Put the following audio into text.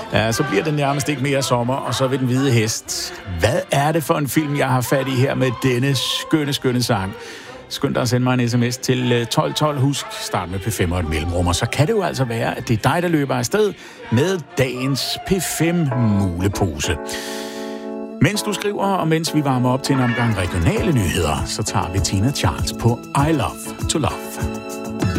Ja, så bliver det nærmest ikke mere sommer, og så vil den hvide hest. Hvad er det for en film, jeg har fat i her med denne skønne sang? Skynd dig at sende mig en sms til 1212. Husk, start med P5 og et mellemrum, og så kan det jo altså være, at det er dig, der løber afsted med dagens P5-mulepose. Mens du skriver, og mens vi varmer op til en omgang regionale nyheder, så tager vi Tina Charles på I Love to Love.